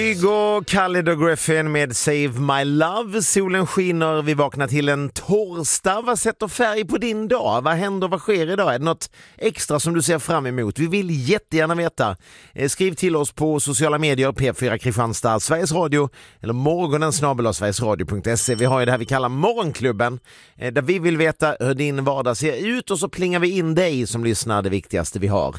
Igår Khaled och Griffin med Save My Love. Solen skiner, vi vaknar till en torsdag. Vad sätter färg på din dag? Vad händer, vad sker idag? Är det något extra som du ser fram emot? Vi vill jättegärna veta. Skriv till oss på sociala medier, P4 Kristianstad, Sveriges Radio eller morgonen@sverigesradio.se. Vi har ju det här vi kallar Morgonklubben, där vi vill veta hur din vardag ser ut och så plingar vi in dig som lyssnar, det viktigaste vi har.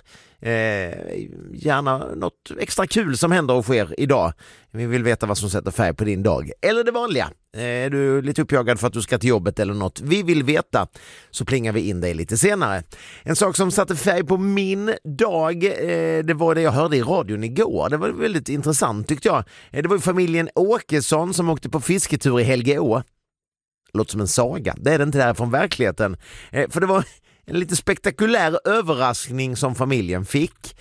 Gärna något extra kul som händer och sker idag. Vi vill veta vad som sätter färg på din dag. Eller det vanliga. Är du lite uppjagad för att du ska till jobbet eller något? Vi vill veta, så plingar vi in dig lite senare. En sak som satte färg på min dag, det var det jag hörde i radion igår. Det var väldigt intressant tyckte jag. Det var familjen Åkesson som åkte på fisketur i Helgeå. Låter som en saga. Det är det inte där från verkligheten. För det var en lite spektakulär överraskning som familjen fick.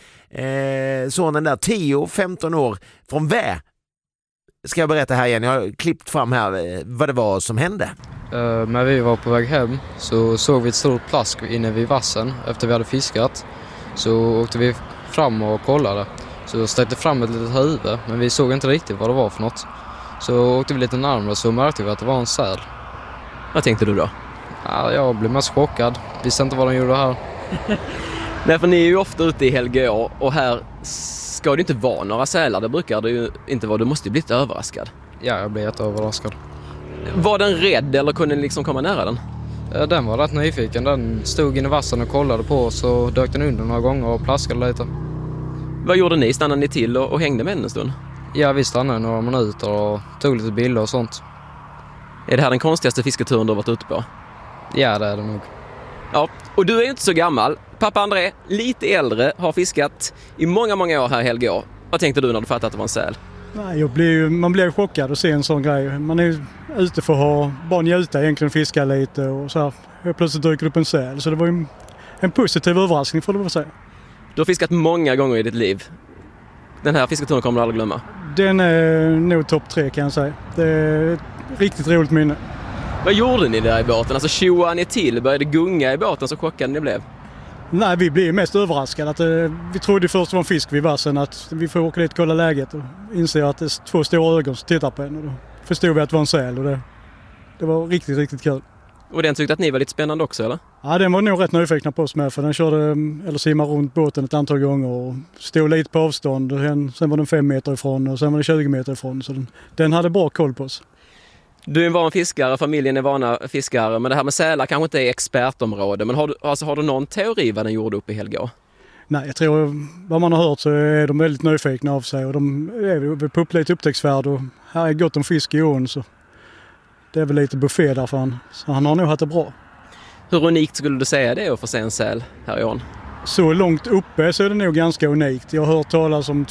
Sonen där 10-15 år från Vä. Ska jag berätta här igen, jag har klippt fram här vad det var som hände. När vi var på väg hem så såg vi ett stort plask inne vid vassen efter vi hade fiskat. Så åkte vi fram och kollade. Så stötte fram ett litet huvud, men vi såg inte riktigt vad det var för något. Så åkte vi lite närmare så märkte vi att det var en säl. Vad tänkte du då? Ja, jag blev mest chockad. Visste inte vad de gjorde här. Nej, för ni är ju ofta ute i Helgeå och här ska det inte vara några sälar. Det brukar det ju inte vara. Du måste ju bli lite överraskad. Ja, jag blev jätteöverraskad. Var den rädd eller kunde ni liksom komma nära den? Den var rätt nyfiken. Den stod inne i vassen och kollade på oss och dök den under några gånger och plaskade lite. Vad gjorde ni? Stannade ni till och hängde med en stund? Ja, vi stannade några minuter och tog lite bilder och sånt. Är det här den konstigaste fisketuren du har varit ute på? Ja, det är det nog. Ja, och du är ju inte så gammal. Pappa André, lite äldre, har fiskat i många år här i Helgeå. Vad tänkte du när du fattade att det var en säl? Nej, man blir chockad att se en sån grej. Man är ute för att bara njuta, egentligen fiska lite och så här. Plötsligt dyker upp en säl. Så det var ju en positiv överraskning får du väl säga. Du har fiskat många gånger i ditt liv. Den här fisketuren kommer du aldrig glömma. Den är nog topp 3 kan jag säga. Det är ett riktigt roligt minne. Vad gjorde ni där i båten? Alltså tjoade ni till? Började gunga i båten så chockade ni blev? Nej, vi blev mest överraskade. Vi trodde först det var en fisk vid vassen, att vi får åka dit och kolla läget och inse att det är 2 stora ögon som tittar på en. Och då förstod vi att det var en säl och det var riktigt, riktigt kul. Och den tyckte att ni var lite spännande också, eller? Ja, den var nog rätt nyfikna på oss med, för den simmade runt båten ett antal gånger och stod lite på avstånd. Sen var den 5 meter ifrån och sen var den 20 meter ifrån. Så den hade bra koll på oss. Du är en van fiskare, familjen är vana fiskare, men det här med sälar kanske inte är expertområde. Men har du någon teori vad den gjorde uppe i Helgeå? Nej, jag tror vad man har hört så är de väldigt nyfikna av sig och de är på lite upptäcktsvärd och här är gott om fisk i ån så det är väl lite buffé där för han. Så han har nog haft det bra. Hur unikt skulle du säga det att få se en säl här i ån? Så långt uppe så är det nog ganska unikt. Jag har hört talas om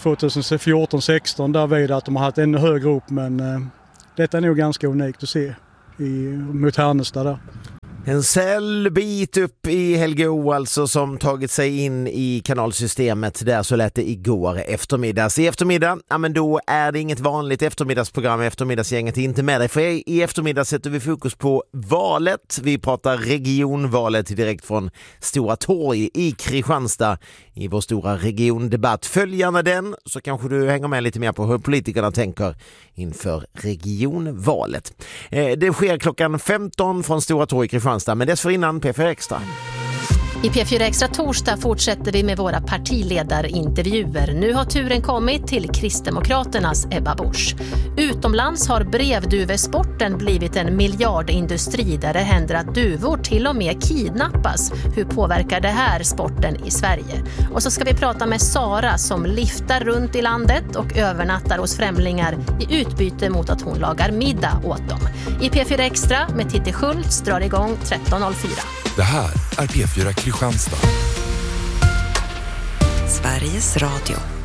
2014-16 där vid att de har haft ännu högre upp, men detta är nog ganska unikt att se mot Härnestad där. En cellbit upp i Helgeå alltså som tagit sig in i kanalsystemet där, så lät det igår eftermiddags. I eftermiddag, ja men då är det inget vanligt eftermiddagsprogram. Eftermiddagsgänget är inte med dig, för i eftermiddag sätter vi fokus på valet. Vi pratar regionvalet direkt från Stora torg i Kristianstad i vår stora regiondebatt. Följ gärna den så kanske du hänger med lite mer på hur politikerna tänker inför regionvalet. Det sker klockan 15 från Stora torg i Kristianstad, men dessförinnan P4 Extra. I P4 Extra torsdag fortsätter vi med våra partiledarintervjuer. Nu har turen kommit till Kristdemokraternas Ebba Busch. Utomlands har brevduvesporten blivit en miljardindustri där det händer att duvor till och med kidnappas. Hur påverkar det här sporten i Sverige? Och så ska vi prata med Sara som liftar runt i landet och övernattar hos främlingar i utbyte mot att hon lagar middag åt dem. I P4 Extra med Titti Schultz drar igång 13.04. Det här är P4 Kristianstad. Sveriges Radio.